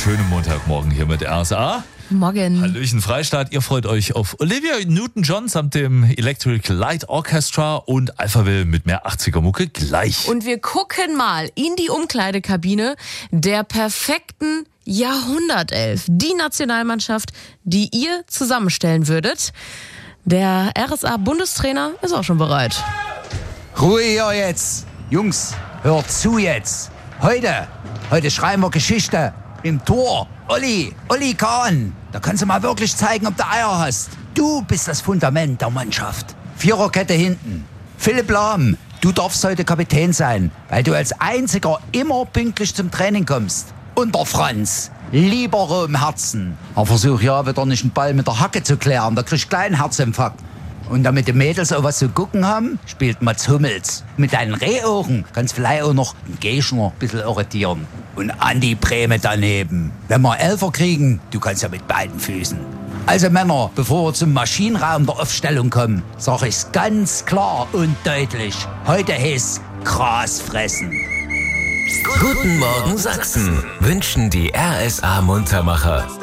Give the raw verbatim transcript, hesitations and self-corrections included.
schönen Montagmorgen hier mit R S A. Morgen. Hallöchen Freistaat, ihr freut euch auf Olivia Newton-John samt dem Electric Light Orchestra und Alphaville mit mehr achtziger-Mucke gleich. Und wir gucken mal in die Umkleidekabine der perfekten Jahrhundertelf. Die Nationalmannschaft, die ihr zusammenstellen würdet. Der R S A-Bundestrainer ist auch schon bereit. Ruhe hier jetzt. Jungs, hört zu jetzt. Heute, heute schreiben wir Geschichte im Tor. Olli, Olli Kahn. Da kannst du mal wirklich zeigen, ob du Eier hast. Du bist das Fundament der Mannschaft. Viererkette hinten. Philipp Lahm, du darfst heute Kapitän sein, weil du als einziger immer pünktlich zum Training kommst. Und der Franz, lieber im Herzen. Aber versuch ja wieder nicht einen Ball mit der Hacke zu klären, da kriegst du gleich einen Herzinfarkt. Und damit die Mädels auch was zu gucken haben, spielt Mats Hummels. Mit deinen Rehaugen kannst vielleicht auch noch einen Geischner ein bisschen irritieren. Und Andi Brehme daneben. Wenn wir Elfer kriegen, du kannst ja mit beiden Füßen. Also Männer, bevor wir zum Maschinenraum der Aufstellung kommen, sag ich's ganz klar und deutlich. Heute heißt Gras fressen. Guten Morgen Sachsen wünschen die R S A Muntermacher.